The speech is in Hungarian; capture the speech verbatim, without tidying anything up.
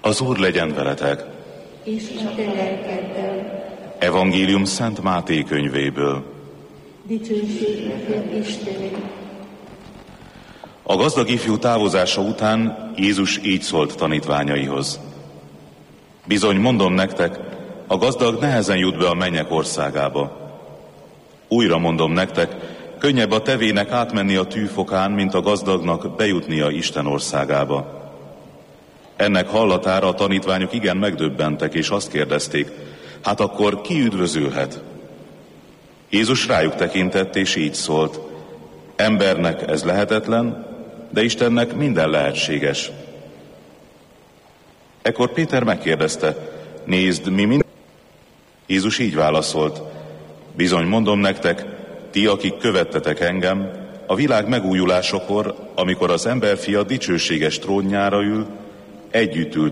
Az Úr legyen veletek! És a te lelkeddel. Evangélium Szent Máté könyvéből. Dicsőség neked, Istenünk! A gazdag ifjú távozása után Jézus így szólt tanítványaihoz. Bizony mondom nektek, a gazdag nehezen jut be a mennyek országába. Újra mondom nektek, könnyebb a tevének átmenni a tűfokán, mint a gazdagnak bejutnia Isten országába. Ennek hallatára a tanítványok igen megdöbbentek, és azt kérdezték, hát akkor ki üdvözülhet? Jézus rájuk tekintett, és így szólt, embernek ez lehetetlen, de Istennek minden lehetséges. Ekkor Péter megkérdezte, nézd, mi mind... Jézus így válaszolt, bizony mondom nektek, ti, akik követtetek engem, a világ megújulásakor, amikor az emberfia dicsőséges trónjára ül, együtt ült